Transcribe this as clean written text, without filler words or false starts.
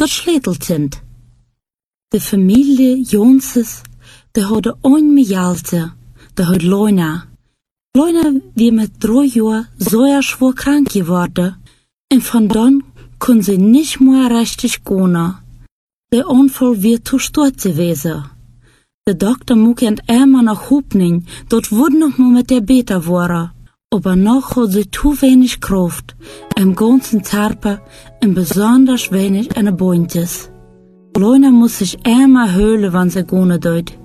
dort schlätelt sind. De Familie Jonses, de hadde een mejalte, de had Leuna. Leuna wie mit 3 Jahren so schwer krank geworden, und von dann kon sie nicht mehr richtig gehen. Der Unfall wird zu sturz gewesen. Der Doktor muck einmal nach Hupning, dort wurde noch mal mit der Beta worden. Aber noch hat sie zu wenig Kraft, im ganzen Körper und besonders wenig an den Beinen. Leuna muss sich einmal höhlen, wenn sie gehen dort.